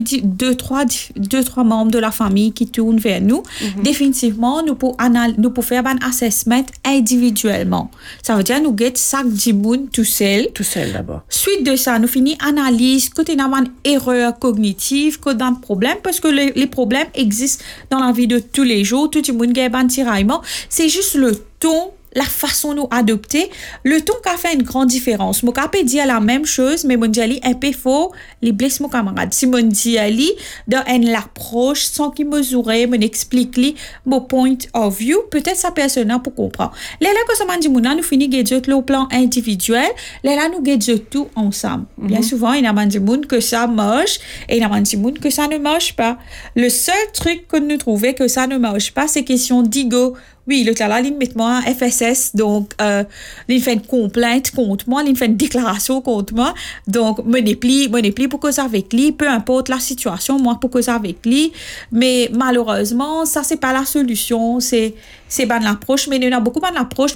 deux, trois membres de la famille qui tournent vers nous, définitivement, nous pouvons faire un assessment individuellement. Ça veut dire, nous get chaque dimoun tout seul. Tout seul d'abord. Suite de ça, nous finissons analyse, côté n'a une erreur cognitive, côté d'un problème, parce que les problèmes existent dans la vie de tous les jours. Tout le monde a un tiraillement. C'est juste le ton, la façon nous adopter, le ton qui a fait une grande différence. Mon capé dit la même chose, mais mon dit un peu faux, les blesse mon camarade. Si mon dit dans une approche sans qu'il mesurer, mon explique li mon point of view, peut-être sa personne pour comprendre. Là que ça m'a dit nous finit gadget le plan individuel, là nous gadget tout ensemble. Bien souvent, il y a des gens que ça marche et il y a des gens que ça ne marche pas. Le seul truc que nous trouvons que ça ne marche pas, c'est question d'ego. Oui, le là, il met moi FSS, donc il fait une complainte contre moi, il fait une déclaration contre moi, donc me déplie pour cause avec lui, peu importe la situation, moi pour cause avec lui, mais malheureusement, ça c'est pas la solution, c'est ban l'approche, mais il y en a beaucoup ban l'approche,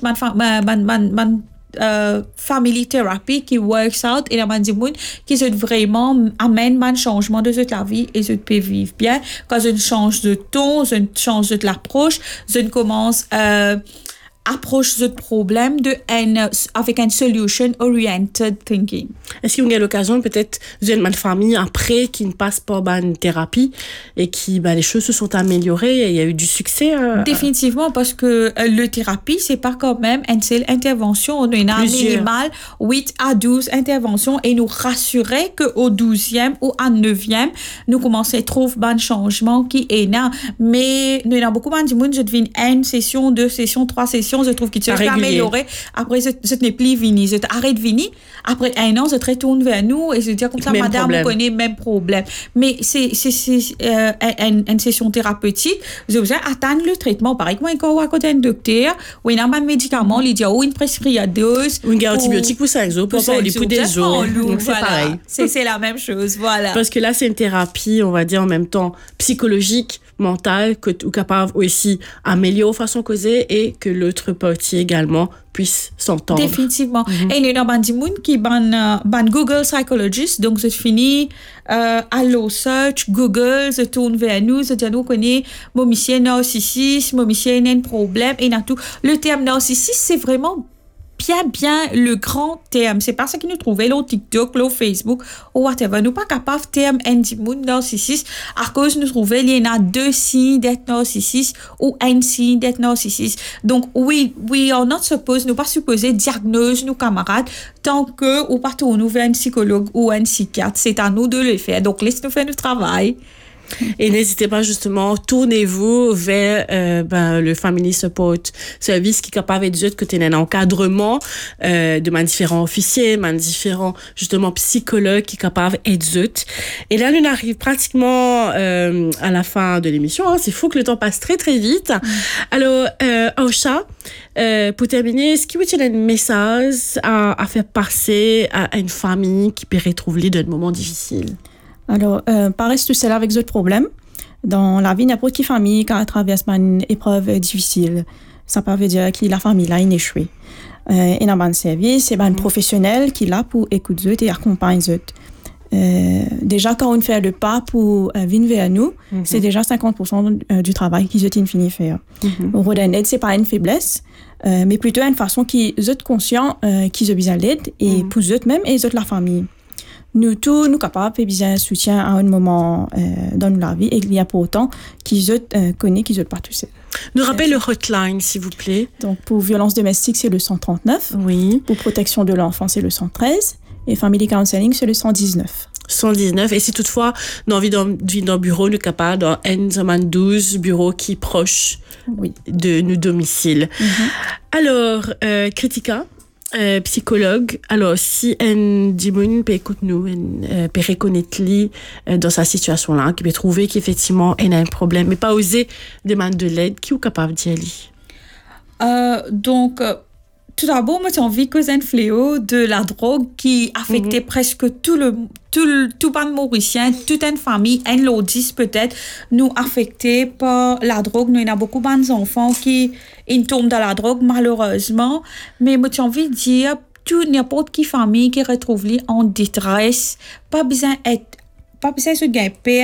family therapy qui works out et la man qui se vraiment amène un changement de cette la vie et je peux vivre bien quand je change de ton, je change de l'approche, je commence approche ce problème avec une solution oriented thinking. Est-ce qu'il y a l'occasion peut-être d'une famille après qui ne passe pas une thérapie et qui les choses se sont améliorées et il y a eu du succès? Définitivement, parce que le thérapie c'est pas quand même une seule intervention, on a une minimale 8 à 12 interventions et nous rassurer que au 12e ou à 9e nous commençons à trouver un changement qui est là, mais nous avons beaucoup de monde je devine une session, 2 sessions, 3 sessions, je trouve qu'il se fait améliorer. Après, je n'ai plus vini. Je arrête vini. Après 1 an, je te retourne vers nous et je dis comme ça, même madame, problème. On connaît même problème. Mais c'est une session thérapeutique. Je vous attendre le traitement. Par exemple, quand on a côté un docteur, ou il y a un médicament, il dit, ou une prescription. Ou une antibiotique pour 5 jours, pour des jours. Donc, c'est pareil. C'est la même chose, voilà. Parce que là, c'est une thérapie, on va dire, en même temps, psychologique, mentale, ou capable aussi améliorer façon causer et que l'autre partie également puisse s'entendre. Définitivement. Et il y a des gens qui ban Google Psychologist, donc je finis Allo Search, Google, je tourne vers nous, je dis nous connaît mon monsieur narcissisme, mon monsieur a un problème et tout. Le terme narcissisme, c'est vraiment bien le grand terme. C'est pas ça qui nous trouvait là au TikTok, là au Facebook, ou whatever. Nous pas capables de terme individu narcissiste à cause nous trouver il y en a 2 signes d'être narcissiste ou un signe d'être narcissiste. Donc we are not supposed, nous pas supposés diagnoser nos camarades tant que ou pas nous vers un psychologue ou un psychiatre. C'est à nous de le faire. Donc laisse-nous faire notre travail. Et n'hésitez pas justement, tournez-vous vers le Family Support Service qui est capable de dire que tu as un encadrement de différents officiers, différents justement psychologues qui sont capables d'aider. Et là, on arrive pratiquement à la fin de l'émission. C'est fou que le temps passe très très vite. Alors, Aosha, pour terminer, est-ce que tu as un message à faire passer à une famille qui peut retrouver d'un moment difficile? Alors, pareil, tout cela avec d'autres problèmes. Dans la vie, n'importe quelle famille qui traverse une épreuve difficile, ça peut veut dire que la famille a échoué. Et dans un service, c'est un professionnel qui est là pour écouter et accompagner. Déjà, quand on fait le pas pour venir vers nous, c'est déjà 50% du travail qu'ils ont fini faire. Rodin aide, c'est pas une faiblesse, mais plutôt une façon qu'ils sont conscients qu'ils ont besoin d'aide et pour eux même et la famille. Nous tous, nous capables de besoin de soutien à un moment dans la vie et il y a pour autant qu'ils connaissent qu'ils pas tout seuls. Nous rappelez le hotline, s'il vous plaît. Donc, pour violence domestique, c'est le 139. Oui. Pour protection de l'enfant, c'est le 113. Et family counseling, c'est le 119. 119. Et si toutefois, nous envie d'un bureau, nous capable dans N12 bureau qui est proche de nos domiciles. Alors, Kritika, psychologue. Alors, si un dimoun peut écouter nous, peut reconnaître lui dans sa situation là, qui peut trouver qu'effectivement il a un problème, mais pas oser demander de l'aide, qui est capable d'y aller? Donc, tout d'abord, moi, j'ai envie que c'est un fléau de la drogue qui affectait presque tout pan mauricien, toute une famille, un lodis peut-être, nous affectés par la drogue. Nous, il y a beaucoup d'enfants qui tombent dans la drogue, malheureusement. Mais moi, j'ai envie de dire, n'importe quelle famille qui retrouve lui en détresse, pas besoin d'être pas besoin de gagner